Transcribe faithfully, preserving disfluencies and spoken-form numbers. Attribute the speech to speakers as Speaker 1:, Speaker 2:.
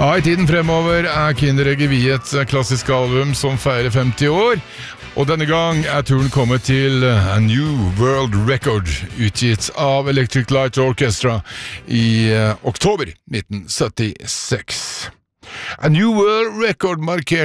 Speaker 1: Ja, I tiden fremover er Kinderegget viet et klassisk album som feirer femti år, og denne gang er turen kommet til A New World Record, utgitt av Electric Light Orchestra i uh, oktober nitten syttiseks. A New World Record markerte